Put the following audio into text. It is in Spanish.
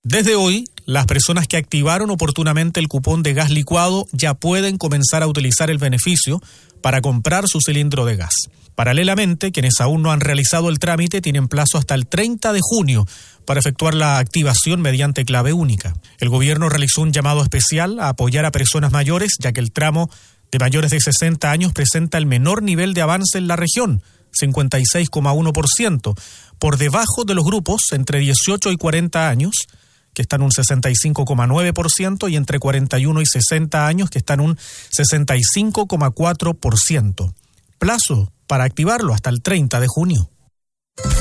Desde hoy, las personas que activaron oportunamente el cupón de gas licuado ya pueden comenzar a utilizar el beneficio para comprar su cilindro de gas. Paralelamente, quienes aún no han realizado el trámite tienen plazo hasta el 30 de junio para efectuar la activación mediante clave única. El gobierno realizó un llamado especial a apoyar a personas mayores, ya que el tramo de mayores de 60 años presenta el menor nivel de avance en la región, 56,1%, por debajo de los grupos entre 18 y 40 años, que están un 65,9%, y entre 41 y 60 años, que están un 65,4%. Plazo para activarlo hasta el 30 de junio.